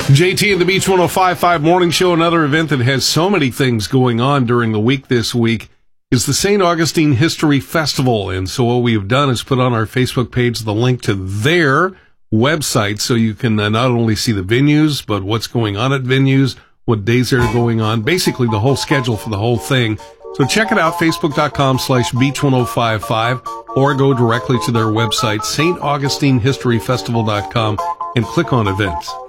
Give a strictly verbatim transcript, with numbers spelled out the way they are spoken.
J T and the Beach one oh five point five Morning Show, another event that has so many things going on during the week this week, is the Saint Augustine History Festival. And so what we've done is put on our Facebook page the link to their website so you can uh, not only see the venues, but what's going on at venues, what days they're going on, basically the whole schedule for the whole thing. So check it out, facebook.com slash beach 1055, or go directly to their website, Saint Augustine History Festival dot com, and click on events.